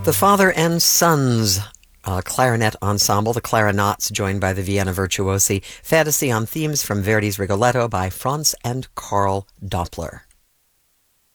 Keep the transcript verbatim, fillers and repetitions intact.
The Father and Sons uh, clarinet ensemble, the Clarinauts, joined by the Vienna Virtuosi, Fantasy on themes from Verdi's Rigoletto by Franz and Karl Doppler.